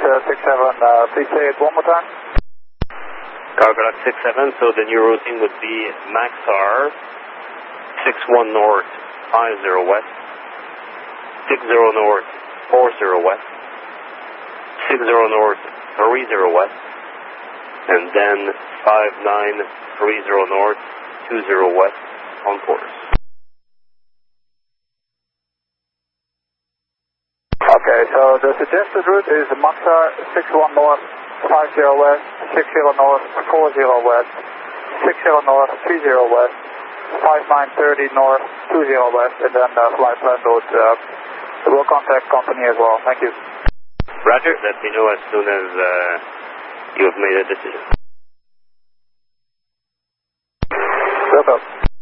please say it one more time. Cargolac 67, so the new routing would be Maxar 61 north, 50 west, 60 north, 40 west, 60 north, 30 west, and then 5930 north, 20 west on course. Okay, so the suggested route is Maxar 61 north, 50 west, 60 north, 40 west, 60 north, 30 west, 5930 north, 20 west, and then flight plan route. We'll contact company as well. Thank you. Roger, let me know as soon as you have made a decision. Welcome.